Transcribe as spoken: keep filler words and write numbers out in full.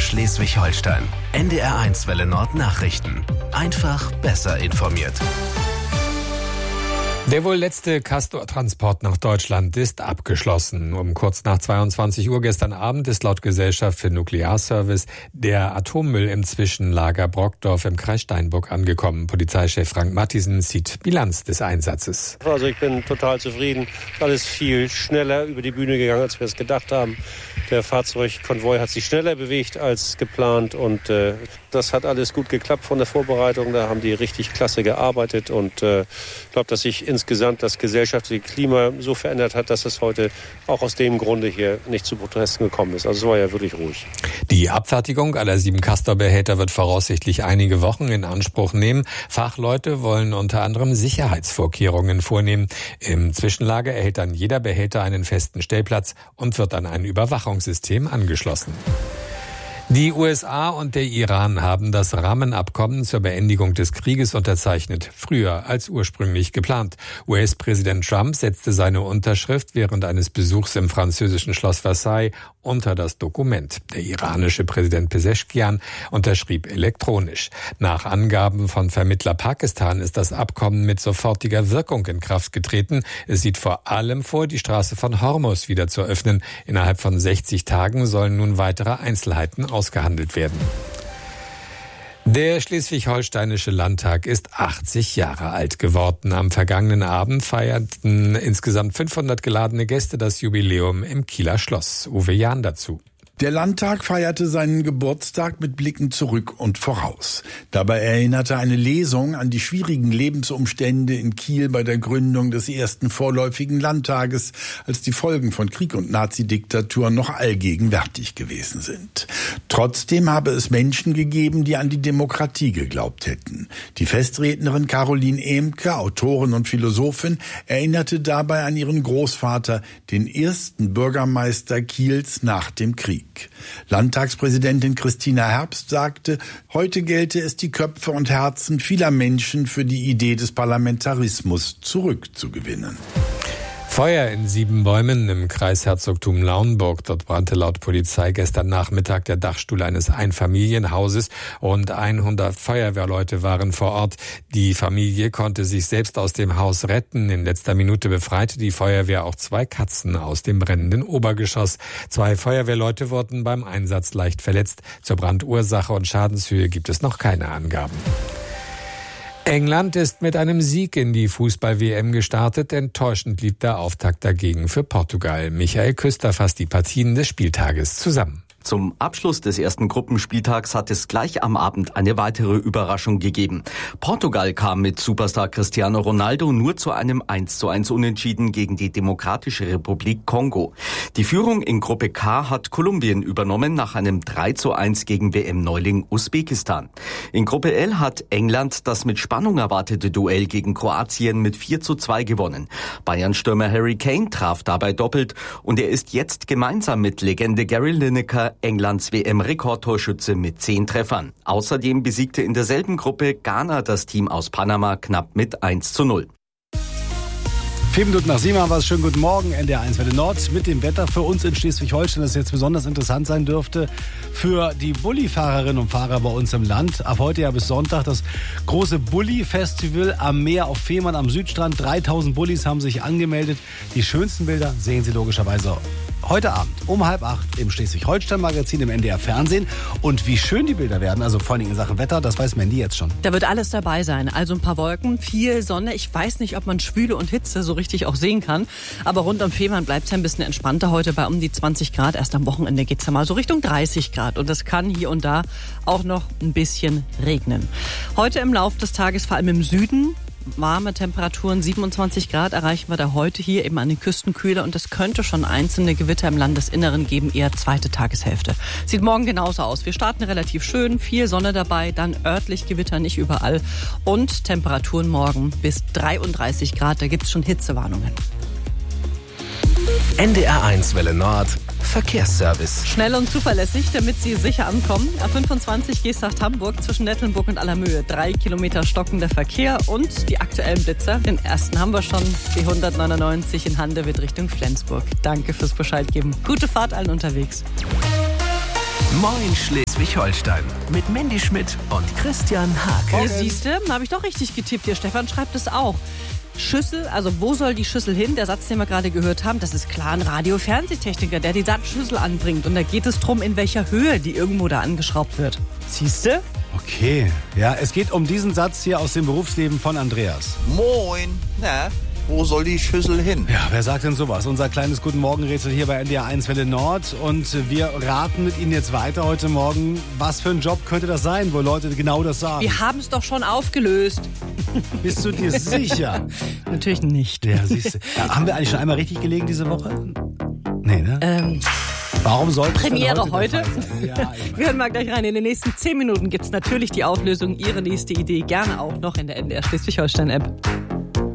Schleswig-Holstein. N D R eins Welle Nord Nachrichten. Einfach besser informiert. Der wohl letzte Castor-Transport nach Deutschland ist abgeschlossen. Um kurz nach zweiundzwanzig Uhr gestern Abend ist laut Gesellschaft für Nuklearservice der Atommüll im Zwischenlager Brockdorf im Kreis Steinburg angekommen. Polizeichef Frank Matthiesen zieht Bilanz des Einsatzes. Also ich bin total zufrieden. Alles viel schneller über die Bühne gegangen, als wir es gedacht haben. Der Fahrzeugkonvoi hat sich schneller bewegt als geplant und äh, das hat alles gut geklappt von der Vorbereitung. Da haben die richtig klasse gearbeitet und äh, ich glaube, dass sich insgesamt das gesellschaftliche Klima so verändert hat, dass es heute auch aus dem Grunde hier nicht zu Protesten gekommen ist. Also es war ja wirklich ruhig. Die Abfertigung aller sieben Castor-Behälter wird voraussichtlich einige Wochen in Anspruch nehmen. Fachleute wollen unter anderem Sicherheitsvorkehrungen vornehmen. Im Zwischenlager erhält dann jeder Behälter einen festen Stellplatz und wird an ein Überwachungssystem angeschlossen. Die U S A und der Iran haben das Rahmenabkommen zur Beendigung des Krieges unterzeichnet, früher als ursprünglich geplant. U S-Präsident Trump setzte seine Unterschrift während eines Besuchs im französischen Schloss Versailles unter das Dokument. Der iranische Präsident Pezeshkian unterschrieb elektronisch. Nach Angaben von Vermittler Pakistan ist das Abkommen mit sofortiger Wirkung in Kraft getreten. Es sieht vor allem vor, die Straße von Hormuz wieder zu öffnen. Innerhalb von sechzig Tagen sollen nun weitere Einzelheiten ausgehandelt werden. Der Schleswig-Holsteinische Landtag ist achtzig Jahre alt geworden. Am vergangenen Abend feierten insgesamt fünfhundert geladene Gäste das Jubiläum im Kieler Schloss. Uwe Jahn dazu. Der Landtag feierte seinen Geburtstag mit Blicken zurück und voraus. Dabei erinnerte eine Lesung an die schwierigen Lebensumstände in Kiel bei der Gründung des ersten vorläufigen Landtages, als die Folgen von Krieg und Nazidiktatur noch allgegenwärtig gewesen sind. Trotzdem habe es Menschen gegeben, die an die Demokratie geglaubt hätten. Die Festrednerin Caroline Ehmke, Autorin und Philosophin, erinnerte dabei an ihren Großvater, den ersten Bürgermeister Kiels nach dem Krieg. Landtagspräsidentin Christina Herbst sagte, heute gelte es, die Köpfe und Herzen vieler Menschen für die Idee des Parlamentarismus zurückzugewinnen. Feuer in Siebenbäumen im Kreisherzogtum Lauenburg. Dort brannte laut Polizei gestern Nachmittag der Dachstuhl eines Einfamilienhauses. Rund hundert Feuerwehrleute waren vor Ort. Die Familie konnte sich selbst aus dem Haus retten. In letzter Minute befreite die Feuerwehr auch zwei Katzen aus dem brennenden Obergeschoss. Zwei Feuerwehrleute wurden beim Einsatz leicht verletzt. Zur Brandursache und Schadenshöhe gibt es noch keine Angaben. England ist mit einem Sieg in die Fußball-W M gestartet. Enttäuschend blieb der Auftakt dagegen für Portugal. Michael Küster fasst die Partien des Spieltages zusammen. Zum Abschluss des ersten Gruppenspieltags hat es gleich am Abend eine weitere Überraschung gegeben. Portugal kam mit Superstar Cristiano Ronaldo nur zu einem eins zu eins Unentschieden gegen die Demokratische Republik Kongo. Die Führung in Gruppe K hat Kolumbien übernommen nach einem drei zu eins gegen W M-Neuling Usbekistan. In Gruppe L hat England das mit Spannung erwartete Duell gegen Kroatien mit vier zu zwei gewonnen. Bayern-Stürmer Harry Kane traf dabei doppelt und er ist jetzt gemeinsam mit Legende Gary Lineker Englands W M-Rekordtorschütze mit zehn Treffern. Außerdem besiegte in derselben Gruppe Ghana das Team aus Panama knapp mit eins zu null. Vier Minuten nach sieben haben wir es. Schönen guten Morgen, N D R eins Welle Nord mit dem Wetter für uns in Schleswig-Holstein, das jetzt besonders interessant sein dürfte für die Bulli-Fahrerinnen und Fahrer bei uns im Land. Ab heute ja bis Sonntag das große Bulli-Festival am Meer auf Fehmarn am Südstrand. dreitausend Bullis haben sich angemeldet. Die schönsten Bilder sehen Sie logischerweise heute Abend um halb acht im Schleswig-Holstein-Magazin im N D R-Fernsehen. Und wie schön die Bilder werden, also vor allem in Sachen Wetter, das weiß Mandy jetzt schon. Da wird alles dabei sein. Also ein paar Wolken, viel Sonne. Ich weiß nicht, ob man Schwüle und Hitze so richtig auch sehen kann. Aber rund um Fehmarn bleibt es ja ein bisschen entspannter heute bei um die zwanzig Grad. Erst am Wochenende geht es ja mal so Richtung dreißig Grad. Und es kann hier und da auch noch ein bisschen regnen. Heute im Laufe des Tages vor allem im Süden warme Temperaturen, siebenundzwanzig Grad erreichen wir da heute hier eben an den Küstenkühler und es könnte schon einzelne Gewitter im Landesinneren geben, eher zweite Tageshälfte. Sieht morgen genauso aus. Wir starten relativ schön, viel Sonne dabei, dann örtlich Gewitter, nicht überall und Temperaturen morgen bis dreiunddreißig Grad, da gibt es schon Hitzewarnungen. N D R eins Welle Nord Verkehrsservice. Schnell und zuverlässig, damit Sie sicher ankommen. A fünfundzwanzig Geesthacht-Hamburg zwischen Nettelnburg und Allermöhe. Drei Kilometer stockender Verkehr und die aktuellen Blitzer. Den ersten haben wir schon. Die hundertneunundneunzig in Handewitt Richtung Flensburg. Danke fürs Bescheid geben. Gute Fahrt allen unterwegs. Moin Schleswig-Holstein mit Mandy Schmidt und Christian Hake. Siehst du, habe ich doch richtig getippt hier. Stefan schreibt es auch. Schüssel, also wo soll die Schüssel hin? Der Satz, den wir gerade gehört haben, das ist klar ein Radio-Fernsehtechniker, der die Satzschüssel anbringt. Und da geht es drum, in welcher Höhe die irgendwo da angeschraubt wird. Siehst du? Okay, ja, es geht um diesen Satz hier aus dem Berufsleben von Andreas. Moin, na, wo soll die Schüssel hin? Ja, wer sagt denn sowas? Unser kleines Guten Morgen-Rätsel hier bei N D R eins Welle Nord. Und wir raten mit Ihnen jetzt weiter heute Morgen. Was für ein Job könnte das sein, wo Leute genau das sagen? Wir haben es doch schon aufgelöst. Bist du dir sicher? Natürlich nicht. Ja, siehst du. Ja, haben wir eigentlich schon einmal richtig gelegen diese Woche? Nee, ne? Ähm, Warum sollte Premiere es heute? heute? Ja, wir hören mal gleich rein. In den nächsten zehn Minuten gibt es natürlich die Auflösung. Ihre nächste Idee gerne auch noch in der N D R Schleswig-Holstein-App.